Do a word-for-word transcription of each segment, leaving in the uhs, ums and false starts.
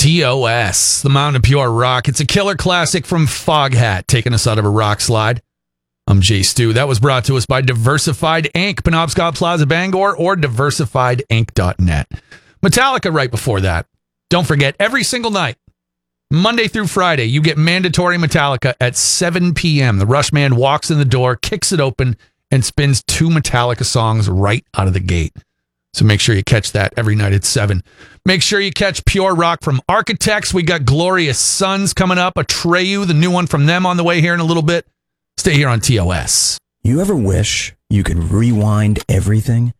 T O S, the Mountain of Pure Rock. It's a killer classic from Foghat, taking us out of a rock slide. I'm Jay Stu. That was brought to us by Diversified Incorporated, Penobscot Plaza, Bangor, or diversified inc dot net. Metallica right before that. Don't forget, every single night, Monday through Friday, you get mandatory Metallica at seven p.m. The Rush Man walks in the door, kicks it open, and spins two Metallica songs right out of the gate. So make sure you catch that every night at seven. Make sure you catch Pure Rock from Architects. We got Glorious Sons coming up, Atreyu, the new one from them on the way here in a little bit. Stay here on T O S. You ever wish you could rewind everything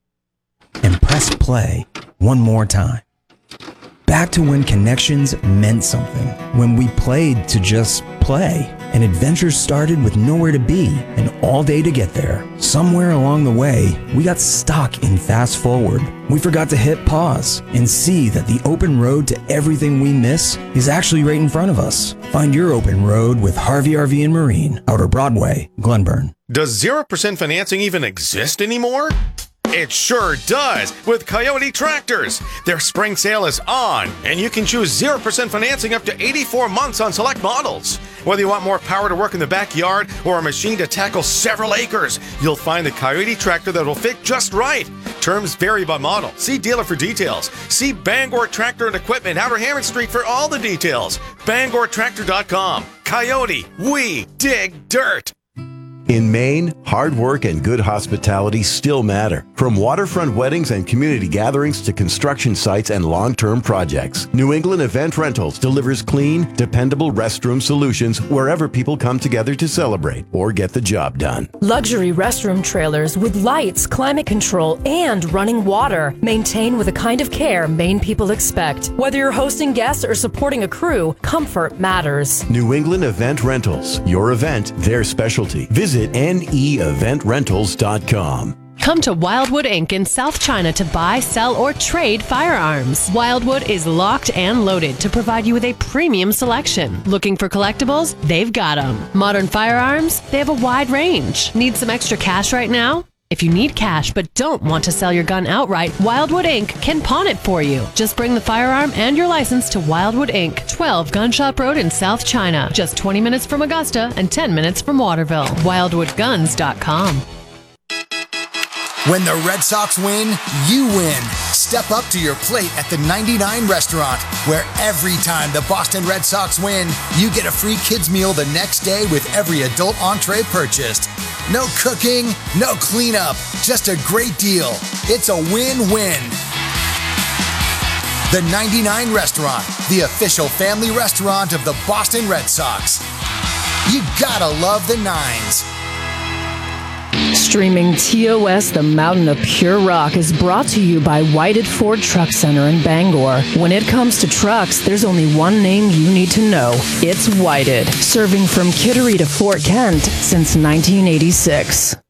and press play one more time? Back to when connections meant something, when we played to just play, and adventures started with nowhere to be and all day to get there. Somewhere along the way, we got stuck in fast forward. We forgot to hit pause and see that the open road to everything we miss is actually right in front of us. Find your open road with Harvey R V and Marine, Outer Broadway, Glenburn. Does zero percent financing even exist anymore? It sure does with Coyote Tractors. Their spring sale is on, and you can choose zero percent financing up to eighty-four months on select models. Whether you want more power to work in the backyard or a machine to tackle several acres, you'll find the Coyote Tractor that will fit just right. Terms vary by model. See dealer for details. See Bangor Tractor and Equipment, Outer Hammond Street for all the details. Bangor Tractor dot com. Coyote, we dig dirt. In Maine, hard work and good hospitality still matter. From waterfront weddings and community gatherings to construction sites and long-term projects, New England Event Rentals delivers clean, dependable restroom solutions wherever people come together to celebrate or get the job done. Luxury restroom trailers with lights, climate control, and running water. Maintained with the kind of care Maine people expect. Whether you're hosting guests or supporting a crew, comfort matters. New England Event Rentals. Your event, their specialty. Visit N E event rentals dot com. Come to Wildwood Incorporated in South China to buy, sell, or trade firearms. Wildwood is locked and loaded to provide you with a premium selection. Looking for collectibles? They've got them. Modern firearms? They have a wide range. Need some extra cash right now? If you need cash but don't want to sell your gun outright, Wildwood Incorporated can pawn it for you. Just bring the firearm and your license to Wildwood Incorporated, twelve Gunshop Road in South China. Just twenty minutes from Augusta and ten minutes from Waterville. wildwood guns dot com. When the Red Sox win, you win. Step up to your plate at the ninety-nine Restaurant, where every time the Boston Red Sox win, you get a free kids meal the next day with every adult entree purchased. No cooking, no cleanup, just a great deal. It's a win-win. The ninety-nine Restaurant, the official family restaurant of the Boston Red Sox. You gotta love the nines. Streaming T O S, the Mountain of Pure Rock, is brought to you by Whited Ford Truck Center in Bangor. When it comes to trucks, there's only one name you need to know. It's Whited, serving from Kittery to Fort Kent since nineteen eighty-six.